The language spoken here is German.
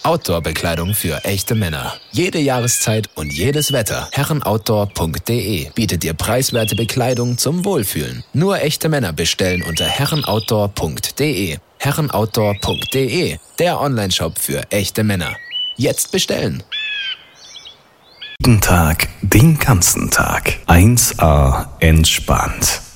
Outdoor-Bekleidung für echte Männer. Jede Jahreszeit und jedes Wetter. herrenoutdoor.de bietet dir preiswerte Bekleidung zum Wohlfühlen. Nur echte Männer bestellen unter herrenoutdoor.de. herrenoutdoor.de, der Onlineshop für echte Männer. Jetzt bestellen! Jeden Tag, den ganzen Tag. 1A entspannt.